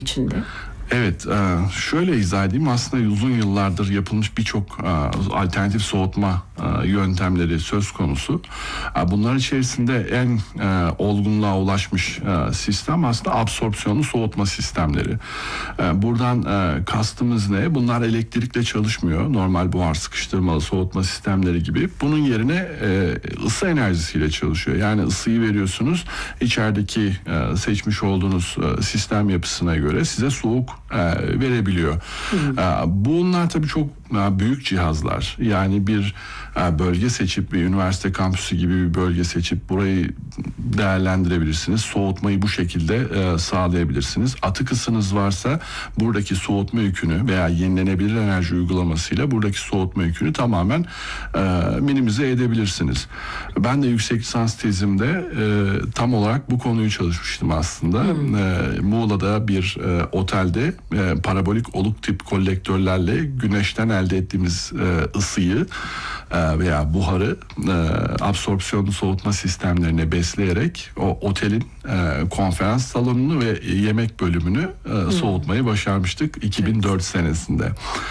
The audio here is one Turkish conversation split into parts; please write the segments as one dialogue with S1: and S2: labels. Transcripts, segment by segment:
S1: içinde?
S2: Evet, şöyle izah edeyim. Aslında uzun yıllardır yapılmış birçok alternatif soğutma yöntemleri söz konusu. Bunlar içerisinde en olgunluğa ulaşmış sistem aslında absorpsiyonlu soğutma sistemleri. Buradan kastımız ne? Bunlar elektrikle çalışmıyor. Normal buhar sıkıştırmalı soğutma sistemleri gibi. Bunun yerine ısı enerjisiyle çalışıyor. Yani ısıyı veriyorsunuz. İçerideki seçmiş olduğunuz sistem yapısına göre size soğuk verebiliyor. Bunlar tabii çok büyük cihazlar. Yani bir bölge seçip, bir üniversite kampüsü gibi bir bölge seçip burayı değerlendirebilirsiniz. Soğutmayı bu şekilde sağlayabilirsiniz. Atık ısınız varsa buradaki soğutma yükünü veya yenilenebilir enerji uygulamasıyla buradaki soğutma yükünü tamamen minimize edebilirsiniz. Ben de yüksek lisans tezimde tam olarak bu konuyu çalışmıştım aslında. Muğla'da bir otelde parabolik oluk tip kolektörlerle güneşten elde ettiğimiz ısıyı veya buharı absorpsiyonlu soğutma sistemlerine besleyerek o otelin konferans salonunu ve yemek bölümünü soğutmayı başarmıştık 2004 senesinde.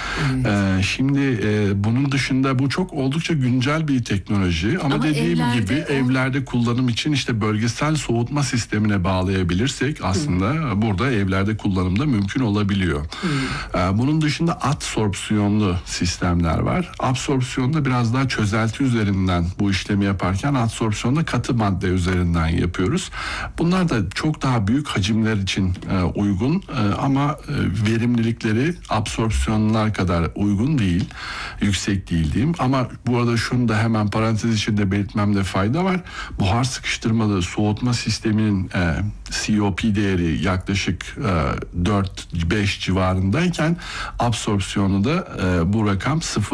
S2: Şimdi bunun dışında bu çok oldukça güncel bir teknoloji ama dediğim gibi evlerde kullanım için işte bölgesel soğutma sistemine bağlayabilirsek aslında burada evlerde kullanımda mümkün olabiliyor. Bunun dışında adsorpsiyonlu sistemler var. Absorpsiyonda biraz daha çözelti üzerinden bu işlemi yaparken adsorpsiyonda katı madde üzerinden yapıyoruz. Bunlar da çok daha büyük hacimler için uygun ama verimlilikleri absorpsiyonlar kadar uygun değil. Yüksek değil diyeyim. Ama bu arada şunu da hemen parantez içinde belirtmemde fayda var. Buhar sıkıştırmalı soğutma sisteminin COP değeri yaklaşık 4-5 civarındayken absorpsiyonu da bu rakam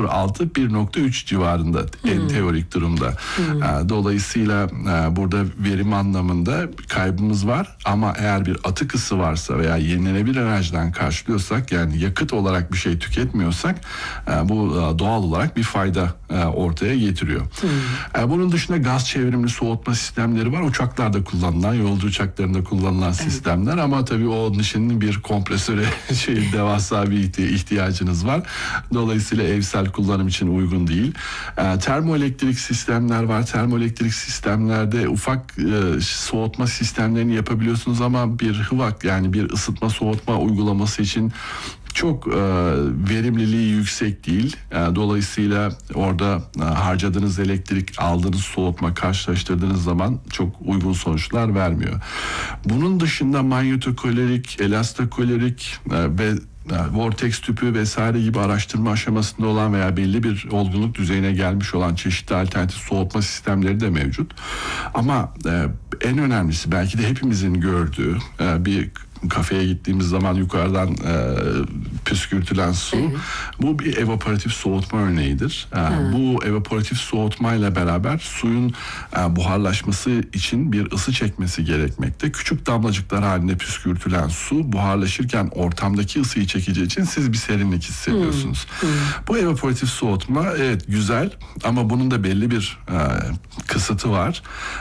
S2: 0.6-1.3 civarında en teorik durumda. Dolayısıyla burada verim anlamında kaybımız var ama eğer bir atık ısı varsa veya yenilenebilir enerjiden karşılıyorsak yani yakıt olarak bir şey tüketmiyorsak bu doğal olarak bir fayda ortaya getiriyor. Bunun dışında gaz çevrimli soğutma sistemleri var. Uçaklarda kullanılan, yolcu uçaklarında kullanılan sistemler ama tabii o dışında bir kompresöre devasa bir ihtiyacınız var. Dolayısıyla evsel kullanım için uygun değil. Termoelektrik sistemler var. Termoelektrik sistemlerde ufak soğutma sistemlerini yapabiliyorsunuz ama bir HVAC yani bir ısıtma soğutma uygulaması için çok verimliliği yüksek değil. Dolayısıyla orada harcadığınız elektrik, aldığınız soğutma karşılaştırdığınız zaman çok uygun sonuçlar vermiyor. Bunun dışında manyetokolerik, elastokolerik ve vortex tüpü vesaire gibi araştırma aşamasında olan veya belli bir olgunluk düzeyine gelmiş olan çeşitli alternatif soğutma sistemleri de mevcut. Ama en önemlisi belki de hepimizin gördüğü bir kafeye gittiğimiz zaman yukarıdan püskürtülen su. Bu bir evaporatif soğutma örneğidir. Bu evaporatif soğutmayla beraber suyun buharlaşması için bir ısı çekmesi gerekmekte. Küçük damlacıklar halinde püskürtülen su buharlaşırken ortamdaki ısıyı çekeceği için siz bir serinlik hissediyorsunuz. Bu evaporatif soğutma evet güzel ama bunun da belli bir kısıtı var.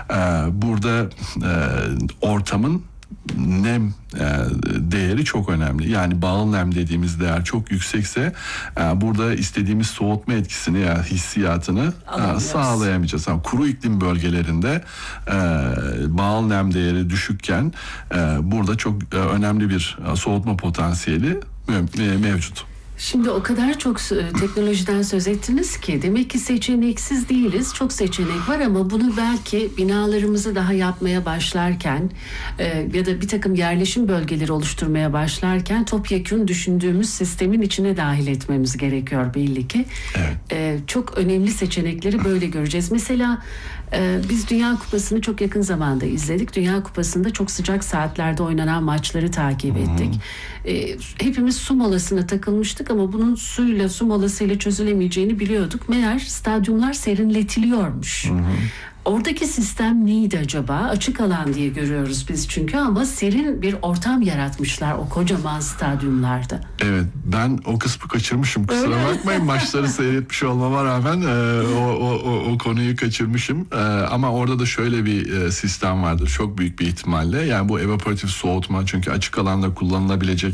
S2: Burada ortamın nem değeri çok önemli. Yani bağıl nem dediğimiz değer çok yüksekse burada istediğimiz soğutma etkisini ya hissiyatını sağlayamayacağız. Yani kuru iklim bölgelerinde bağıl nem değeri düşükken burada çok önemli bir soğutma potansiyeli mevcut.
S1: Şimdi o kadar çok teknolojiden söz ettiniz ki demek ki seçeneksiz değiliz. Çok seçenek var ama bunu belki binalarımızı daha yapmaya başlarken ya da bir takım yerleşim bölgeleri oluşturmaya başlarken topyekun düşündüğümüz sistemin içine dahil etmemiz gerekiyor belli ki. Evet. Çok önemli seçenekleri böyle göreceğiz. Mesela biz Dünya Kupası'nı çok yakın zamanda izledik. Dünya Kupası'nda çok sıcak saatlerde oynanan maçları takip ettik. Hepimiz su molasına takılmıştık ama bunun su molasıyla çözülemeyeceğini biliyorduk. Meğer stadyumlar serinletiliyormuş. Oradaki sistem neydi acaba? Açık alan diye görüyoruz biz çünkü, ama serin bir ortam yaratmışlar o kocaman stadyumlarda.
S2: Evet, ben o kısmı kaçırmışım. Kusura bakmayın, maçları seyretmiş olmama rağmen o konuyu kaçırmışım. Ama orada da şöyle bir sistem vardır çok büyük bir ihtimalle. Yani bu evaporatif soğutma, çünkü açık alanda kullanılabilecek